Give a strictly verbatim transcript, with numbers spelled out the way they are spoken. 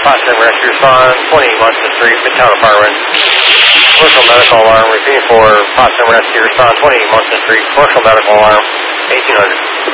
Potsdam Rescue Respond, twenty Munson Street, Midtown Apartments. Commercial medical alarm, repeating for Potsdam Rescue Respond, twenty Munson Street, commercial medical alarm, eighteen hundred.